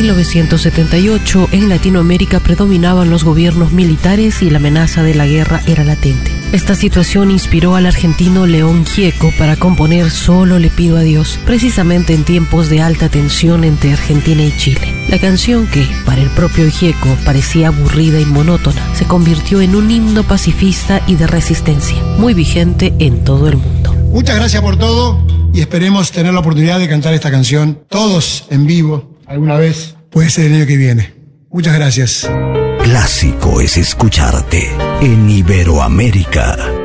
1978, en Latinoamérica predominaban los gobiernos militares y la amenaza de la guerra era latente. Esta situación inspiró al argentino León Gieco para componer Solo le pido a Dios, precisamente en tiempos de alta tensión entre Argentina y Chile. La canción, que para el propio Gieco parecía aburrida y monótona, se convirtió en un himno pacifista y de resistencia, muy vigente en todo el mundo. Muchas gracias por todo y esperemos tener la oportunidad de cantar esta canción todos en vivo alguna vez, puede ser el año que viene. Muchas gracias. Clásico es escucharte en Iberoamérica.